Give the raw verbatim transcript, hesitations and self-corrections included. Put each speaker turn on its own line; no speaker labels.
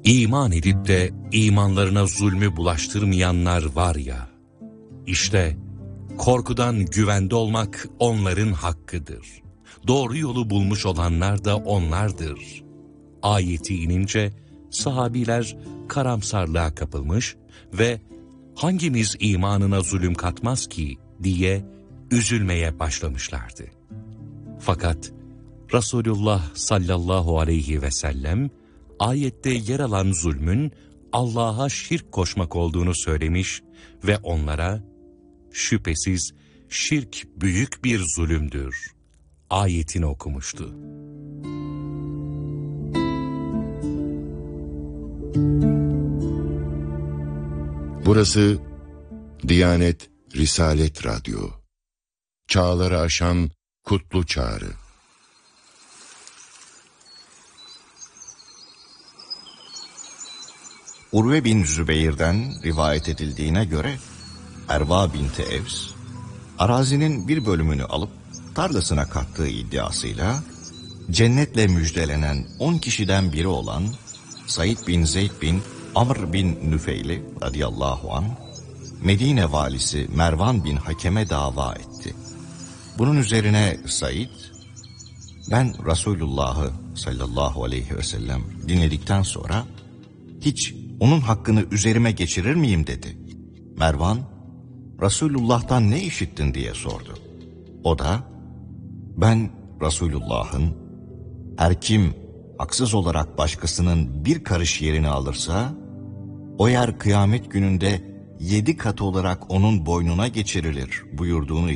İman edip de imanlarına zulmü bulaştırmayanlar var ya, işte korkudan güvende olmak onların hakkıdır. Doğru yolu bulmuş olanlar da onlardır. Ayeti inince sahabiler karamsarlığa kapılmış ve hangimiz imanına zulüm katmaz ki diye üzülmeye başlamışlardı. Fakat Resulullah sallallahu aleyhi ve sellem ayette yer alan zulmün Allah'a şirk koşmak olduğunu söylemiş ve onlara şüphesiz şirk büyük bir zulümdür ayetini okumuştu.
Burası Diyanet Risalet Radyo. Çağları aşan kutlu çağrı.
Urve bin Zübeyir'den rivayet edildiğine göre Erva binti Evs, arazinin bir bölümünü alıp tarlasına kattığı iddiasıyla cennetle müjdelenen on kişiden biri olan Said bin Zeyd bin Amr bin Nüfeil'i radıyallahu anh, Medine valisi Mervan bin Hakem'e dava etti. Bunun üzerine Said, ben Resulullah'ı sallallahu aleyhi ve sellem dinledikten sonra hiç onun hakkını üzerime geçirir miyim dedi. Mervan, Resulullah'tan ne işittin diye sordu. O da, ben Resulullah'ın, her kim haksız olarak başkasının bir karış yerini alırsa, o yer kıyamet gününde yedi kat olarak onun boynuna geçirilir buyurduğunu